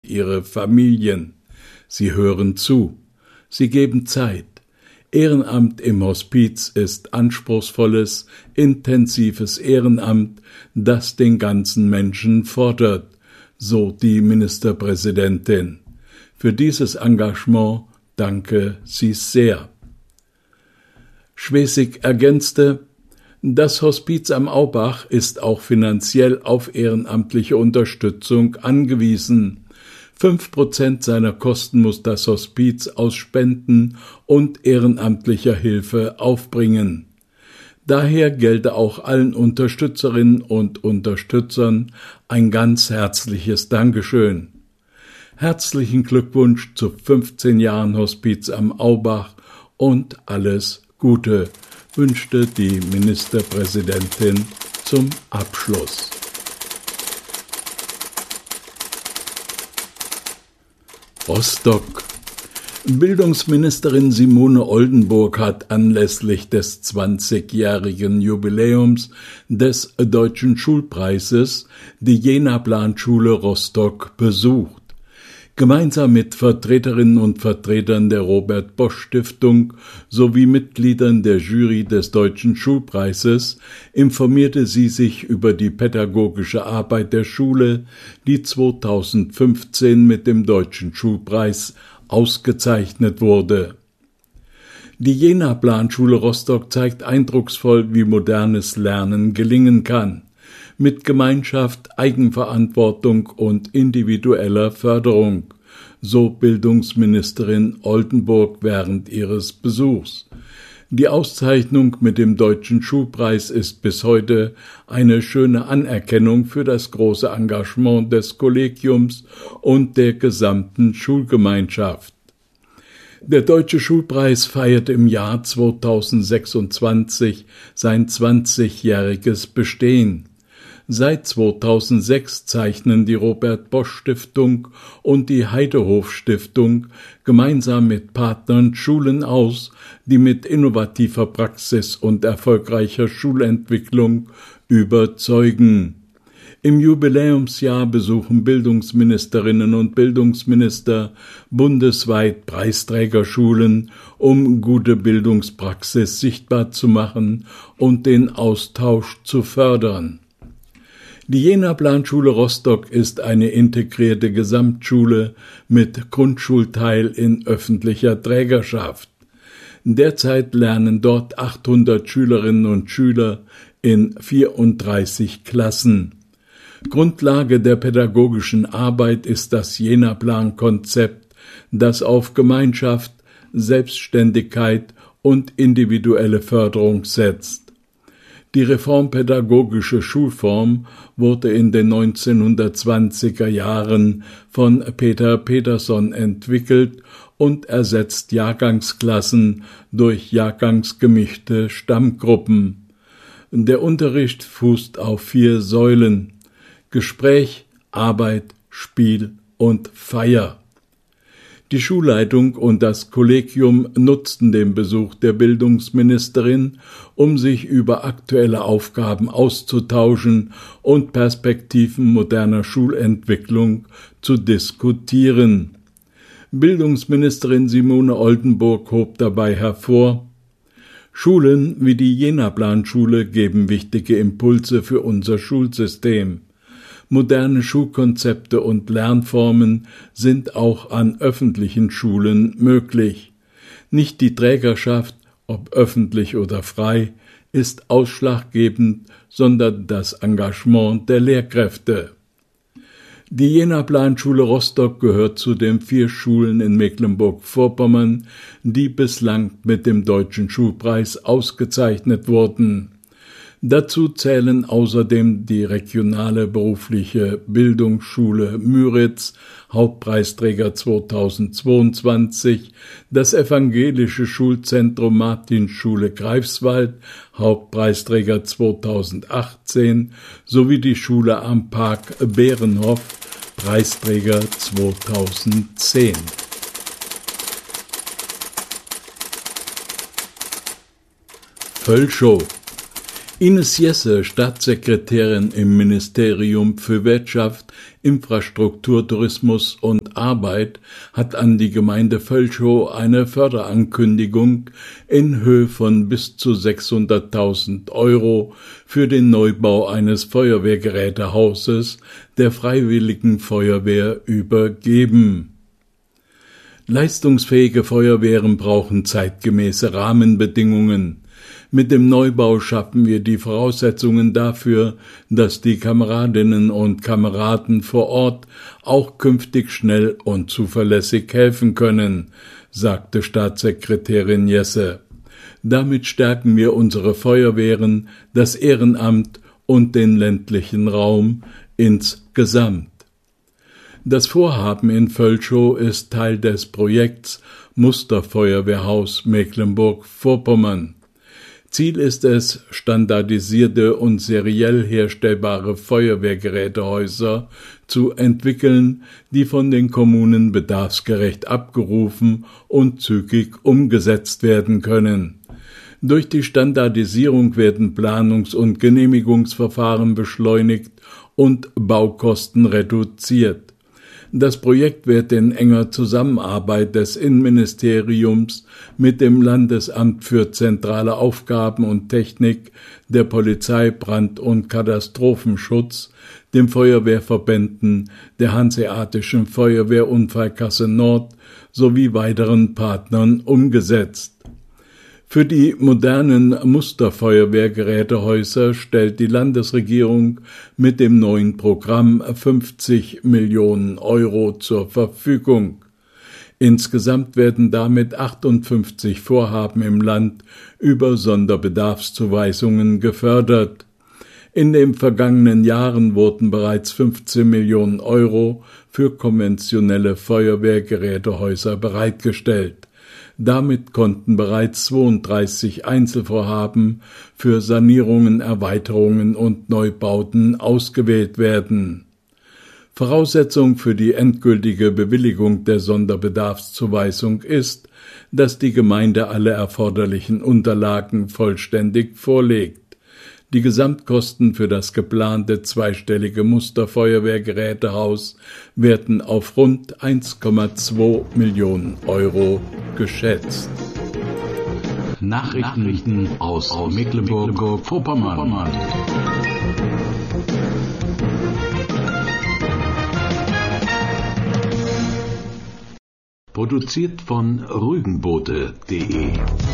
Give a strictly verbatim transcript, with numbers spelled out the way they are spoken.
ihre Familien. Sie hören zu. Sie geben Zeit. Ehrenamt im Hospiz ist anspruchsvolles, intensives Ehrenamt, das den ganzen Menschen fordert, so die Ministerpräsidentin. Für dieses Engagement danke sie sehr. Schwesig ergänzte: Das Hospiz am Aubach ist auch finanziell auf ehrenamtliche Unterstützung angewiesen. Fünf Prozent seiner Kosten muss das Hospiz aus Spenden und ehrenamtlicher Hilfe aufbringen. Daher gelte auch allen Unterstützerinnen und Unterstützern ein ganz herzliches Dankeschön. Herzlichen Glückwunsch zu fünfzehn Jahren Hospiz am Aubach und alles Gute, wünschte die Ministerpräsidentin zum Abschluss. Rostock. Bildungsministerin Simone Oldenburg hat anlässlich des zwanzigjährigen Jubiläums des Deutschen Schulpreises die Jena-Planschule Rostock besucht. Gemeinsam mit Vertreterinnen und Vertretern der Robert-Bosch-Stiftung sowie Mitgliedern der Jury des Deutschen Schulpreises informierte sie sich über die pädagogische Arbeit der Schule, die zweitausendfünfzehn mit dem Deutschen Schulpreis ausgezeichnet wurde. Die Jena-Planschule Rostock zeigt eindrucksvoll, wie modernes Lernen gelingen kann. Mit Gemeinschaft, Eigenverantwortung und individueller Förderung, so Bildungsministerin Oldenburg während ihres Besuchs. Die Auszeichnung mit dem Deutschen Schulpreis ist bis heute eine schöne Anerkennung für das große Engagement des Kollegiums und der gesamten Schulgemeinschaft. Der Deutsche Schulpreis feiert im Jahr zweitausendsechsundzwanzig sein zwanzigjähriges Bestehen. Seit zweitausendsechs zeichnen die Robert-Bosch-Stiftung und die Heidehof-Stiftung gemeinsam mit Partnern Schulen aus, die mit innovativer Praxis und erfolgreicher Schulentwicklung überzeugen. Im Jubiläumsjahr besuchen Bildungsministerinnen und Bildungsminister bundesweit Preisträgerschulen, um gute Bildungspraxis sichtbar zu machen und den Austausch zu fördern. Die Jena-Planschule Rostock ist eine integrierte Gesamtschule mit Grundschulteil in öffentlicher Trägerschaft. Derzeit lernen dort achthundert Schülerinnen und Schüler in vierunddreißig Klassen. Grundlage der pädagogischen Arbeit ist das Jena-Plan-Konzept, das auf Gemeinschaft, Selbstständigkeit und individuelle Förderung setzt. Die reformpädagogische Schulform wurde in den neunzehnhundertzwanziger Jahren von Peter Peterson entwickelt und ersetzt Jahrgangsklassen durch jahrgangsgemischte Stammgruppen. Der Unterricht fußt auf vier Säulen: Gespräch, Arbeit, Spiel und Feier. Die Schulleitung und das Kollegium nutzten den Besuch der Bildungsministerin, um sich über aktuelle Aufgaben auszutauschen und Perspektiven moderner Schulentwicklung zu diskutieren. Bildungsministerin Simone Oldenburg hob dabei hervor: Schulen wie die Jena-Planschule geben wichtige Impulse für unser Schulsystem. Moderne Schulkonzepte und Lernformen sind auch an öffentlichen Schulen möglich. Nicht die Trägerschaft, ob öffentlich oder frei, ist ausschlaggebend, sondern das Engagement der Lehrkräfte. Die Jena-Planschule Rostock gehört zu den vier Schulen in Mecklenburg-Vorpommern, die bislang mit dem Deutschen Schulpreis ausgezeichnet wurden. Dazu zählen außerdem die regionale berufliche Bildungsschule Müritz, Hauptpreisträger zweitausendzweiundzwanzig, das evangelische Schulzentrum Martinschule Greifswald, Hauptpreisträger zweitausendachtzehn, sowie die Schule am Park Bärenhof, Preisträger zweitausendzehn. Völschow. Ines Jesse, Staatssekretärin im Ministerium für Wirtschaft, Infrastruktur, Tourismus und Arbeit, hat an die Gemeinde Völchow eine Förderankündigung in Höhe von bis zu sechshunderttausend Euro für den Neubau eines Feuerwehrgerätehauses der Freiwilligen Feuerwehr übergeben. Leistungsfähige Feuerwehren brauchen zeitgemäße Rahmenbedingungen. Mit dem Neubau schaffen wir die Voraussetzungen dafür, dass die Kameradinnen und Kameraden vor Ort auch künftig schnell und zuverlässig helfen können, sagte Staatssekretärin Jesse. Damit stärken wir unsere Feuerwehren, das Ehrenamt und den ländlichen Raum insgesamt. Das Vorhaben in Völchow ist Teil des Projekts Musterfeuerwehrhaus Mecklenburg-Vorpommern. Ziel ist es, standardisierte und seriell herstellbare Feuerwehrgerätehäuser zu entwickeln, die von den Kommunen bedarfsgerecht abgerufen und zügig umgesetzt werden können. Durch die Standardisierung werden Planungs- und Genehmigungsverfahren beschleunigt und Baukosten reduziert. Das Projekt wird in enger Zusammenarbeit des Innenministeriums mit dem Landesamt für zentrale Aufgaben und Technik, der Polizei, Brand- und Katastrophenschutz, den Feuerwehrverbänden, der Hanseatischen Feuerwehrunfallkasse Nord sowie weiteren Partnern umgesetzt. Für die modernen Musterfeuerwehrgerätehäuser stellt die Landesregierung mit dem neuen Programm fünfzig Millionen Euro zur Verfügung. Insgesamt werden damit achtundfünfzig Vorhaben im Land über Sonderbedarfszuweisungen gefördert. In den vergangenen Jahren wurden bereits fünfzehn Millionen Euro für konventionelle Feuerwehrgerätehäuser bereitgestellt. Damit konnten bereits zweiunddreißig Einzelvorhaben für Sanierungen, Erweiterungen und Neubauten ausgewählt werden. Voraussetzung für die endgültige Bewilligung der Sonderbedarfszuweisung ist, dass die Gemeinde alle erforderlichen Unterlagen vollständig vorlegt. Die Gesamtkosten für das geplante zweistellige Musterfeuerwehrgerätehaus werden auf rund eins Komma zwei Millionen Euro geschätzt. Nachrichten aus Mecklenburg-Vorpommern. Produziert von Rügenboote punkt de